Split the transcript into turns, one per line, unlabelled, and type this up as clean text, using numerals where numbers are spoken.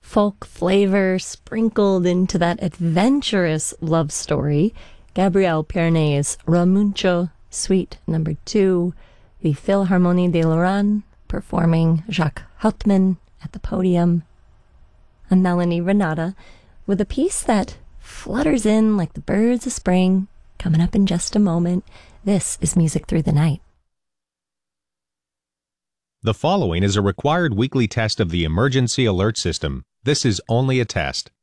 folk flavor sprinkled into that adventurous love story. Gabriel Pernet's Ramuncho, Suite Number 2, the Philharmonie de Lorraine performing Jacques Hauptmann at the podium. I'm Melanie Renata with a piece that flutters in like the birds of spring, coming up in just a moment. This is Music Through the Night.
The following is a required weekly test of the Emergency Alert System. This is only a test.